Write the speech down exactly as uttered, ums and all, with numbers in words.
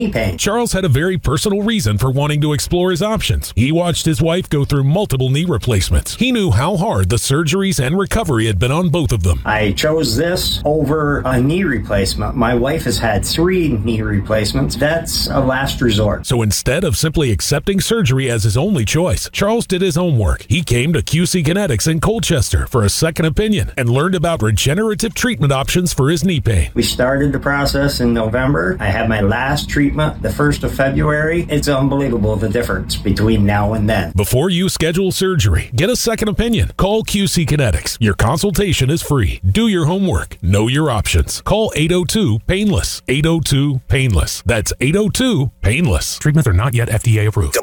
knee pain. Charles had a very personal reason for wanting to explore his options. He watched his wife go through multiple knee replacements. He knew how hard the surgeries and recovery had been on both of them. I chose this over a knee replacement. My wife has had three knee replacements. That's a last resort. So instead of simply accepting surgery as his only choice, Charles did his homework. He came to Q C Kinetics in Colchester for a second opinion and learned about regenerative treatment options for his knee pain. We started the process in November. I had my last treatment the first of February. It's unbelievable the difference between now and then. Before you schedule surgery, get a second opinion. Call Q C Kinetics. Your consultation is free. Do your homework. Know your options. Call eight oh two painless. eight oh two painless. That's eight oh two painless. Treatments are not yet F D A approved.